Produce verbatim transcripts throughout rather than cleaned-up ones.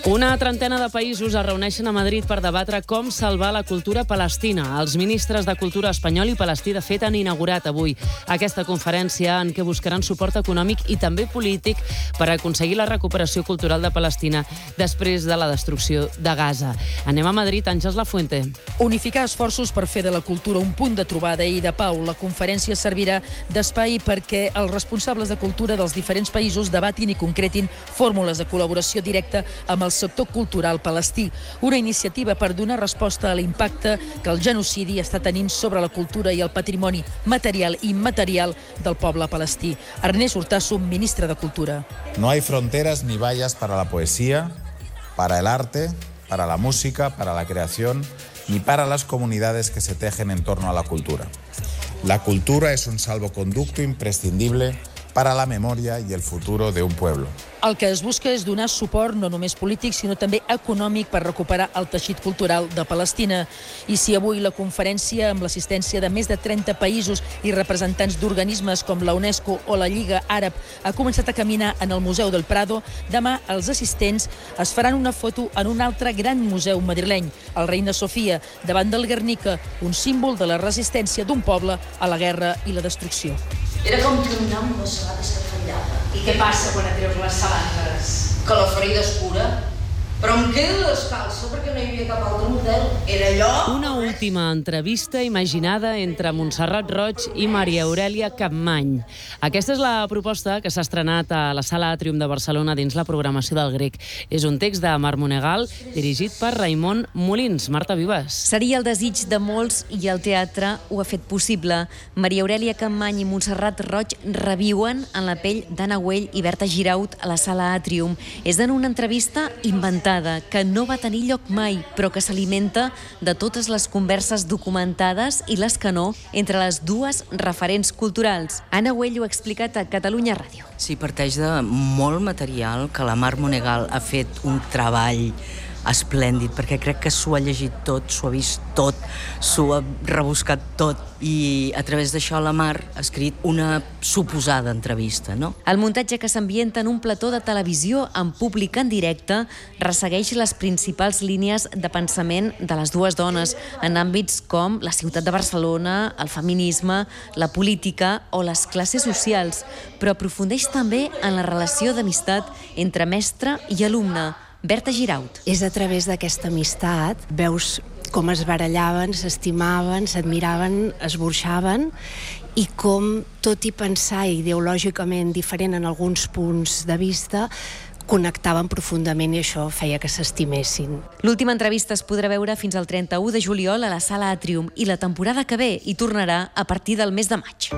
Una trentena de països es reuneixen a Madrid per debatre com salvar la cultura palestina. Els ministres de Cultura espanyol i palestí, de fet, han inaugurat avui aquesta conferència en què buscaran suport econòmic i també polític per aconseguir la recuperació cultural de Palestina després de la destrucció de Gaza. Anem a Madrid, Àngels Lafuente. Unificar esforços per fer de la cultura un punt de trobada i de pau. La conferència servirà d'espai perquè els responsables de cultura dels diferents països debatin i concretin fórmules de col·laboració directa amb el sector cultural palestí. Una iniciativa per donar resposta a l'impacte que el genocidi està tenint sobre la cultura i el patrimoni material i immaterial del poble palestí. Ernest Urtasun, ministre de Cultura. No hay fronteras ni vallas para la poesía, para el arte, para la música, para la creación, ni para las comunidades que se tejen en torno a la cultura. La cultura es un salvoconducto imprescindible para la memoria y el futuro de un pueblo. El que es busca és donar suport no només polític, sinó també econòmic per recuperar el teixit cultural de Palestina. I si avui la conferència, amb l'assistència de més de trenta països i representants d'organismes com la UNESCO o la Lliga Àrab, ha començat a caminar en el Museu del Prado, demà els assistents es faran una foto en un altre gran museu madrileny, el Reina Sofia, davant del Guernica, un símbol de la resistència d'un poble a la guerra i la destrucció. Era com caminar amb les sabates que fallava. I què passa quan et treus les sabates? Que la ferida es cura. Però em quedo descalça perquè no hi havia cap altre model. Era allò... Una última entrevista imaginada entre Montserrat Roig i Maria Aurèlia Capmany. Aquesta és la proposta que s'ha estrenat a la Sala Àtrium de Barcelona dins la programació del Grec. És un text de Mar Monegal dirigit per Raimon Molins. Marta Vives. Seria el desig de molts i el teatre ho ha fet possible. Maria Aurèlia Capmany i Montserrat Roig reviuen en la pell d'Anna Güell i Berta Giraut a la Sala Àtrium. És en una entrevista inventada que no va tenir lloc mai, però que s'alimenta de totes les converses documentades i les que no entre les dues referents culturals. Anna Güell ho ha explicat a Catalunya Ràdio. Sí, parteix de molt material que la Mar Monegal ha fet un treball esplèndid, perquè crec que s'ho ha llegit tot, s'ho ha vist tot, s'ho ha rebuscat tot, i a través d'això la Mar ha escrit una suposada entrevista, no? El muntatge, que s'ambienta en un plató de televisió amb públic en directe, ressegueix les principals línies de pensament de les dues dones en àmbits com la ciutat de Barcelona, el feminisme, la política o les classes socials, però aprofundeix també en la relació d'amistat entre mestre i alumne. Berta Giraut. És a través d'aquesta amistat, veus com es barallaven, s'estimaven, s'admiraven, es burxaven, i com, tot i pensar ideològicament diferent en alguns punts de vista, connectaven profundament i això feia que s'estimessin. L'última entrevista es podrà veure fins al trenta-u de juliol a la Sala Àtrium i la temporada que ve hi tornarà a partir del mes de maig.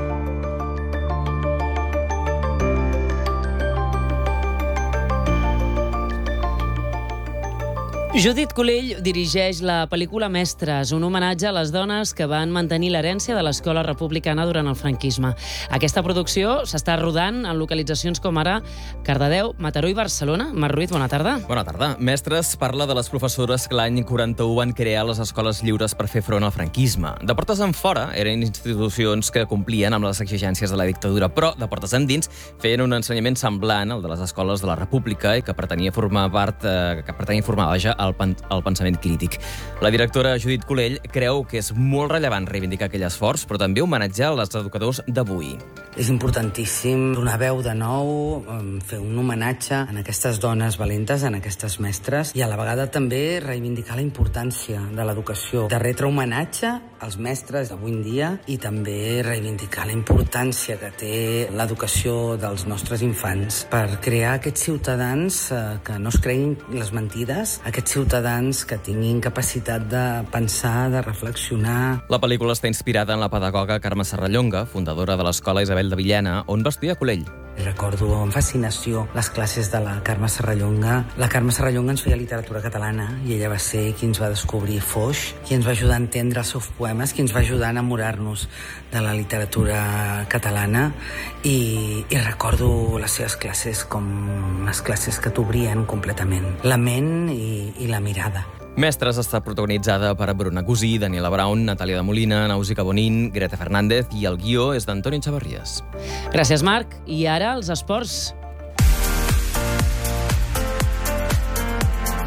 Judit Colell dirigeix la pel·lícula Mestres, un homenatge a les dones que van mantenir l'herència de l'escola republicana durant el franquisme. Aquesta producció s'està rodant en localitzacions com ara Cardedeu, Mataró i Barcelona. Marc Ruiz, bona tarda. Bona tarda. Mestres parla de les professores que l'any quaranta-u van crear les escoles lliures per fer front al franquisme. De portes en fora eren institucions que complien amb les exigències de la dictadura, però de portes endins feien un ensenyament semblant al de les escoles de la República i que pretenia formar part, eh, que pretenia formar, vaja, El, pen, el pensament crític. La directora Judit Colell creu que és molt rellevant reivindicar aquell esforç, però també homenatjar els educadors d'avui. És importantíssim donar veu de nou, fer un homenatge a aquestes dones valentes, a aquestes mestres, i a la vegada també reivindicar la importància de l'educació, de retre homenatge als mestres d'avui en dia i també reivindicar la importància que té l'educació dels nostres infants per crear aquests ciutadans que no es creguin les mentides, aquests ciutadans que tinguin capacitat de pensar, de reflexionar. La pel·lícula està inspirada en la pedagoga Carme Serrallonga, fundadora de l'Escola Isabel de Villena, on va estudiar Colell. Recordo amb fascinació les classes de la Carme Serrallonga. La Carme Serrallonga ens feia literatura catalana i ella va ser qui ens va descobrir Foix, qui ens va ajudar a entendre els seus poemes, qui ens va ajudar a enamorar-nos de la literatura catalana, i, i recordo les seves classes com les classes que t'obrien completament la ment i, i la mirada. Mestres està protagonitzada per Bruna Cusí, Daniela Brown, Natàlia de Molina, Nausicaa Bonin, Greta Fernández, i el guió és d'Antoni Chavarrías. Gràcies, Marc. I ara els esports.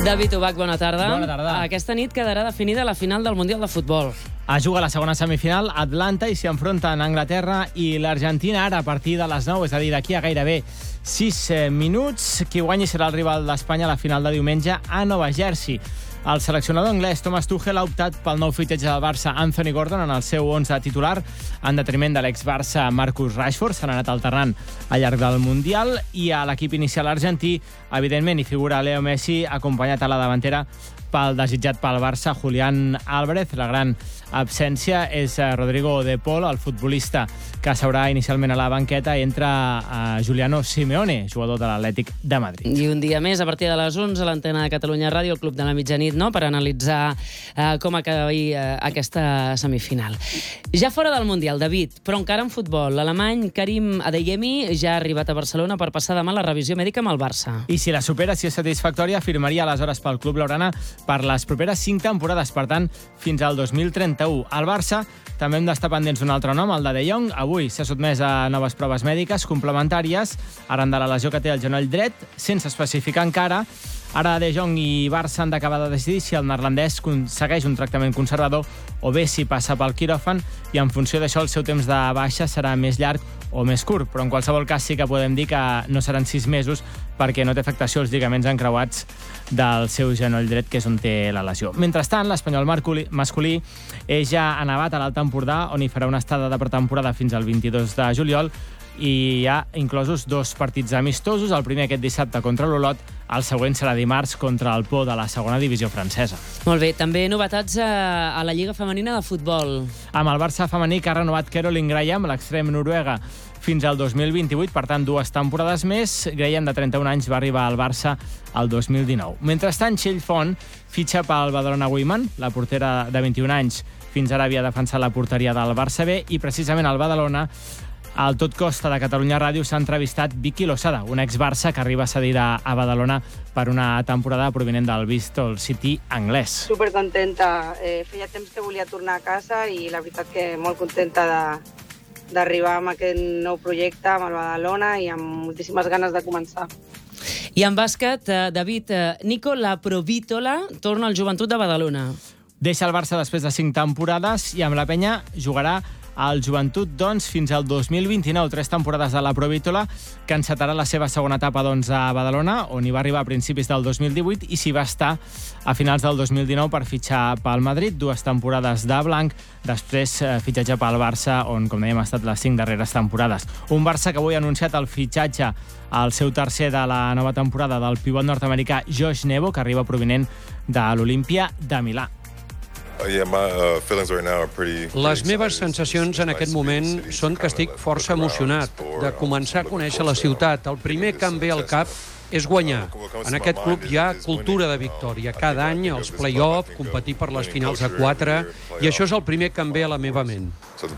David Ubach, bona tarda. Bona tarda. Aquesta nit quedarà definida la final del Mundial de Futbol. Es juga la segona semifinal, Atlanta, i s'hi enfronten Anglaterra i l'Argentina ara a partir de les nou, és a dir, d'aquí a gairebé sis minuts. Qui guanyi serà el rival d'Espanya a la final de diumenge a Nova Jersey. El seleccionador anglès Thomas Tuchel ha optat pel nou fitxatge del Barça Anthony Gordon en el seu onze titular, en detriment de l'ex-Barça Marcus Rashford. S'han anat alternant al llarg del Mundial, i a l'equip inicial argentí, evidentment, hi figura Leo Messi, acompanyat a la davantera pel desitjat pel Barça Julián Álvarez. La gran absència és Rodrigo de Paul, el futbolista que s'haurà inicialment a la banqueta, i entra a Giuliano Simeone, jugador de l'Atlètic de Madrid. I un dia més, a partir de les onze, a l'antena de Catalunya Ràdio, el Club de la Mitjanit, no?, per analitzar eh, com acabi eh, aquesta semifinal. Ja fora del Mundial, David, però encara en futbol, l'alemany Karim Adeyemi ja ha arribat a Barcelona per passar demà la revisió mèdica amb el Barça. I si la supera, si és satisfactòria, firmaria aleshores pel club blaugrana per les properes cinc temporades, per tant, fins al dos mil trenta-u. Al Barça també hem d'estar pendents d'un altre nom, el de De Jong. Avui s'ha sotmès a noves proves mèdiques complementàries arran de la lesió que té el genoll dret, sense especificar encara. Ara De Jong i Barça han d'acabar de decidir si el neerlandès segueix un tractament conservador o bé si passa pel quiròfan, i en funció d'això el seu temps de baixa serà més llarg o més curt, però en qualsevol cas sí que podem dir que no seran sis mesos perquè no té afectació als lligaments encreuats del seu genoll dret, que és on té la lesió. Mentrestant, l'espanyol masculí és ja a Nevat, a l'Alt Empordà, on hi farà una estada de pretemporada fins al vint-i-dos de juliol, i hi ha inclosos dos partits amistosos, el primer aquest dissabte contra l'Olot, el següent serà dimarts contra el Pau de la segona divisió francesa. Molt bé, també novetats a, a la Lliga Femenina de Futbol. Amb el Barça femení, que ha renovat Caroline Graham, l'extrem noruega, fins al dos mil vint-i-vuit, per tant, dues temporades més. Graham, de trenta-un anys, va arribar al Barça el dos mil dinou. Mentrestant, Txell Font fitxa pel Badalona Women, la portera de vint-i-un anys, fins ara havia defensat la porteria del Barça B, i precisament al Badalona, al Tot Costa de Catalunya Ràdio, s'ha entrevistat Vicky Losada, un ex-Barça que arriba cedida a Badalona per una temporada provinent del Bristol City anglès. Supercontenta. Eh, feia temps que volia tornar a casa i la veritat que molt contenta de, d'arribar amb aquest nou projecte, amb el Badalona, i amb moltíssimes ganes de començar. I en bàsquet, eh, David, eh, Nico Laprovitola torna al Joventut de Badalona. Deixa el Barça després de cinc temporades i amb la penya jugarà al Joventut, doncs, fins al dos mil vint-i-nou, tres temporades de la Provítola, que encetarà la seva segona etapa, doncs, a Badalona, on hi va arribar a principis del dos mil divuit i s'hi va estar a finals del dos mil dinou per fitxar pel Madrid, dues temporades de blanc, després eh, fitxatge pel Barça, on, com dèiem, ha estat les cinc darreres temporades. Un Barça que avui ha anunciat el fitxatge al seu tercer de la nova temporada del pivot nord-americà Josh Nebo, que arriba provinent de l'Olimpia de Milà. Les meves sensacions en aquest moment són que estic força emocionat de començar a conèixer la ciutat. El primer que em ve al cap és guanyar. En aquest club hi ha cultura de victòria. Cada any els play-off, competir per les finals a quatre, i això és el primer que em ve a la meva ment.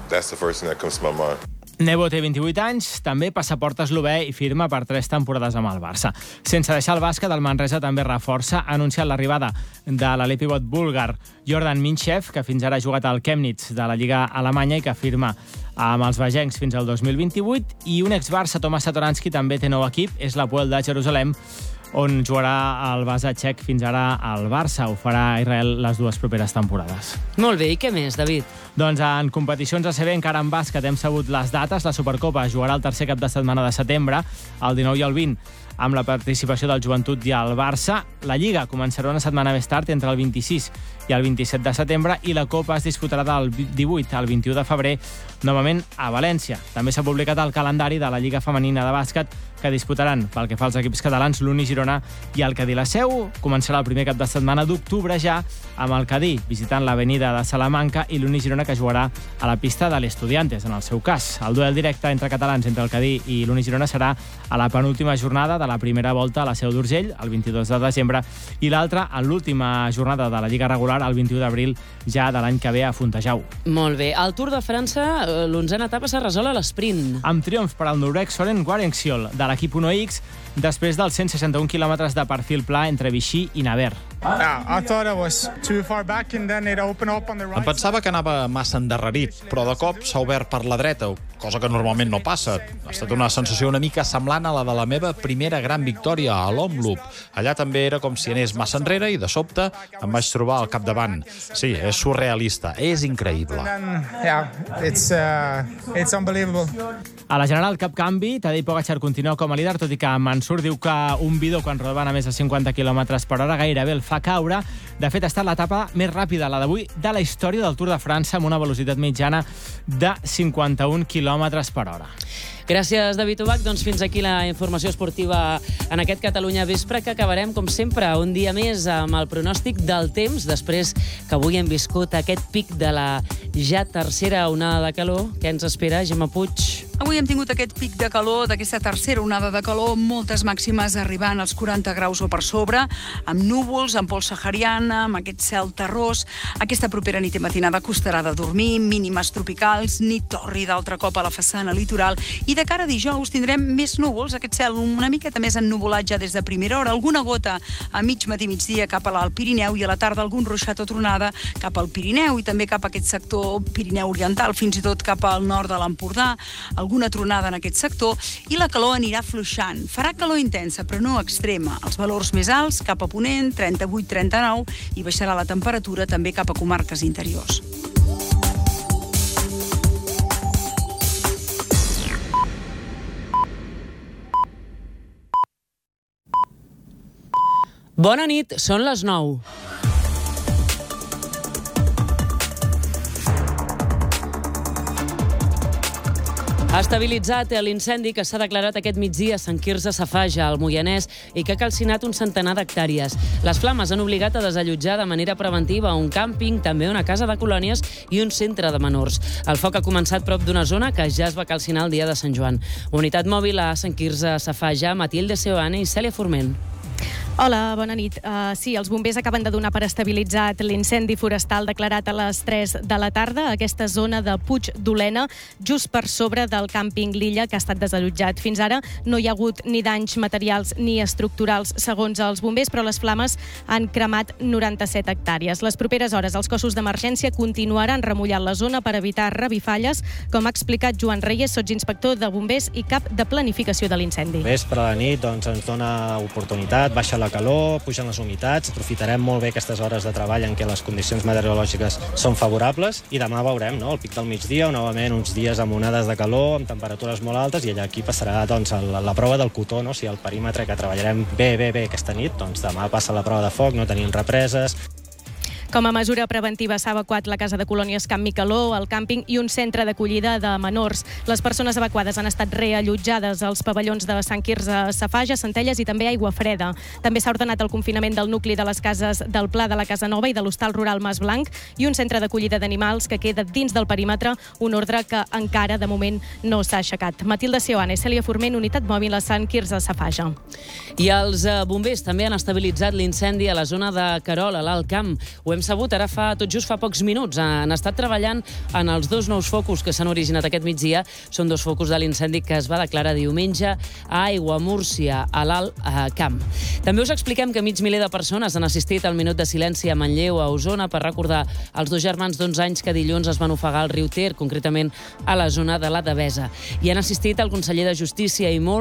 Nebo té vint-i-vuit anys, també passaport eslovè i firma per tres temporades amb el Barça. Sense deixar el bàsquet, el Manresa també reforça, ha anunciat l'arribada de l'alè pivot búlgar Jordan Minchev, que fins ara ha jugat al Chemnitz de la Lliga Alemanya i que firma amb els bagencs fins al dos mil vint-i-vuit, i un ex-Barça, Tomas Satoranski, també té nou equip, és l'Hapoel de Jerusalem, on jugarà el base txec fins ara al Barça. Ho farà Israel les dues properes temporades. Molt bé, i què més, David? Doncs en competicions A C B, encara en bàsquet, hem sabut les dates. La Supercopa jugarà el tercer cap de setmana de setembre, el dinou i el vint, amb la participació del Joventut i el Barça. La Lliga començarà una setmana més tard, entre el vint-i-sis i el vint-i-set de setembre, i la Copa es disputarà del divuit al vint-i-u de febrer, novament a València. També s'ha publicat el calendari de la Lliga Femenina de Bàsquet, que disputaran, pel que fa als equips catalans, l'Uni Girona i el Cadí. La Seu començarà el primer cap de setmana d'octubre ja, amb el Cadí visitant l'avenida de Salamanca i l'Uni Girona, que jugarà a la pista de l'Estudiantes, en el seu cas. El duel directe entre catalans, entre el Cadí i l'Uni Girona, serà a la penúltima jornada de la primera volta a la Seu d'Urgell, el vint-i-dos de desembre, i l'altra en l'última jornada de la Lliga regular, el vint-i-u d'abril, ja de l'any que ve a Fontejau. Molt bé. Al Tour de França, l'onzena etapa s'ha resolt a l'esprint. Amb triomf per al noruec Søren Guarenciol, de l'equip Uno X, després dels cent seixanta-un quilòmetres de perfil pla entre Vichy i Navarre. Em pensava que anava massa endarrerit, però de cop s'ha obert per la dreta, cosa que normalment no passa. Ha estat una sensació una mica semblant a la de la meva primera gran victòria a l'Omloop. Allà també era com si anés massa enrere i de sobte em vaig trobar al capdavant. Sí, és surrealista, és increïble. A la general, cap canvi. Tadej Pogačar continua com a líder, tot i que Mansur diu que un bidó quan rodaven a més de cinquanta quilòmetres per hora gairebé el fa caure. De fet, ha estat l'etapa més ràpida, la d'avui, de la història del Tour de França, amb una velocitat mitjana de cinquanta-un quilòmetres per hora. Gràcies, David Ubach. Doncs fins aquí la informació esportiva en aquest Catalunya Vespre, que acabarem, com sempre, un dia més amb el pronòstic del temps, després que avui hem viscut aquest pic de la ja tercera onada de calor. Què ens espera, Gemma Puig? Avui hem tingut aquest pic de calor, d'aquesta tercera onada de calor, moltes màximes arribant als quaranta graus o per sobre, amb núvols, amb pols sahariana, amb aquest cel terrós. Aquesta propera nit i matinada costarà de dormir, mínimes tropicals, nit torri d'altre cop a la façana litoral, i de cara a dijous tindrem més núvols, aquest cel una miqueta més ennuvolatge des de primera hora, alguna gota a mig matí migdia cap a l'Alt Pirineu i a la tarda algun ruixat o tronada cap al Pirineu i també cap a aquest sector Pirineu Oriental, fins i tot cap al nord de l'Empordà, alguna tronada en aquest sector, i la calor anirà fluixant. Farà calor intensa, però no extrema. Els valors més alts cap a Ponent, trenta-vuit trenta-nou, i baixarà la temperatura també cap a comarques interiors. Bona nit, són les nou. Ha estabilitzat l'incendi que s'ha declarat aquest migdia a Sant Quirze Safaja, al Moianès, i que ha calcinat un centenar d'hectàrees. Les flames han obligat a desallotjar de manera preventiva un càmping, també una casa de colònies i un centre de menors. El foc ha començat prop d'una zona que ja es va calcinar el dia de Sant Joan. Unitat mòbil a Sant Quirze Safaja, Matilde Seoane i Cèlia Forment. Hola, bona nit. Uh, sí, els bombers acaben de donar per estabilitzat l'incendi forestal declarat a les tres de la tarda a aquesta zona de Puig d'Olena, just per sobre del càmping L'Illa, que ha estat desallotjat. Fins ara no hi ha hagut ni danys materials ni estructurals, segons els bombers, però les flames han cremat noranta-set hectàrees. Les properes hores els cossos d'emergència continuaran remullant la zona per evitar revifalles, com ha explicat Joan Reyes, sotsinspector de bombers i cap de planificació de l'incendi. Vespre a la nit doncs, ens dona oportunitat, baixa la calor, pugen les humitats, aprofitarem molt bé aquestes hores de treball en què les condicions meteorològiques són favorables i demà veurem, no?, el pic del migdia, o novament uns dies amb onades de calor, amb temperatures molt altes, i allà aquí passarà doncs, la, la prova del cotó, no? Si el perímetre que treballarem bé, bé, bé aquesta nit, doncs demà passa la prova de foc, no tenim represes. Com a mesura preventiva s'ha evacuat la casa de colònies Camp Micaló, el càmping i un centre d'acollida de menors. Les persones evacuades han estat reallotjades als pavellons de Sant Quirze Safaja, Centelles i també Aigua Freda. També s'ha ordenat el confinament del nucli de les cases del Pla de la Casa Nova i de l'Hostal Rural Mas Blanc i un centre d'acollida d'animals que queda dins del perímetre, un ordre que encara de moment no s'ha aixecat. Matilde Seoane, Cèlia Forment, Unitat Mòbil a Sant Quirze Safaja. I els bombers també han estabilitzat l'incendi a la zona de Querol, a l'Alt Camp. Ho hem sabut ara fa, tot just fa pocs minuts. Han estat treballant en els dos nous focus que s'han originat aquest migdia. Són dos focus de l'incendi que es va declarar diumenge a Aiguamúrcia, a l'Alt Camp. També us expliquem que mig miler de persones han assistit al minut de silenci a Manlleu, a Osona, per recordar els dos germans d'onze anys que dilluns es van ofegar al riu Ter, concretament a la zona de la Devesa. Hi han assistit el conseller de Justícia i molts